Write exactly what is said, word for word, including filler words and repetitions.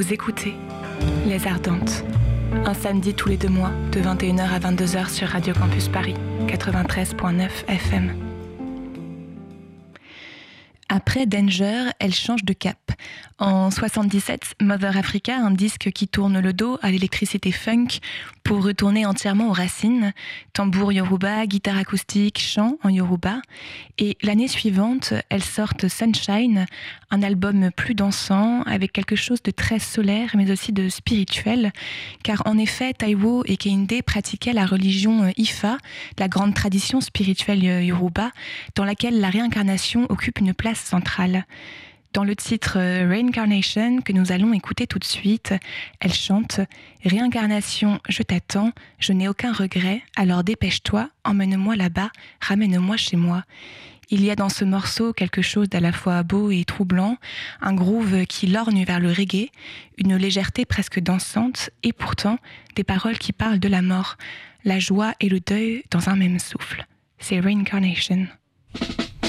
Vous écoutez Les Ardentes, un samedi tous les deux mois de vingt et une heures à vingt-deux heures sur Radio Campus Paris, quatre-vingt-treize virgule neuf F M. Après Danger, elle change de cap. En soixante-dix-sept, Mother Africa, un disque qui tourne le dos à l'électricité funk pour retourner entièrement aux racines, tambour yoruba, guitare acoustique, chant en yoruba. Et l'année suivante, elles sortent Sunshine, un album plus dansant, avec quelque chose de très solaire, mais aussi de spirituel. Car en effet, Taiwo et Kehinde pratiquaient la religion Ifa, la grande tradition spirituelle yoruba, dans laquelle la réincarnation occupe une place centrale. Dans le titre Reincarnation, que nous allons écouter tout de suite, elle chante « Réincarnation, je t'attends, je n'ai aucun regret, alors dépêche-toi, emmène-moi là-bas, ramène-moi chez moi ». Il y a dans ce morceau quelque chose d'à la fois beau et troublant, un groove qui lorgne vers le reggae, une légèreté presque dansante, et pourtant des paroles qui parlent de la mort, la joie et le deuil dans un même souffle. C'est Reincarnation.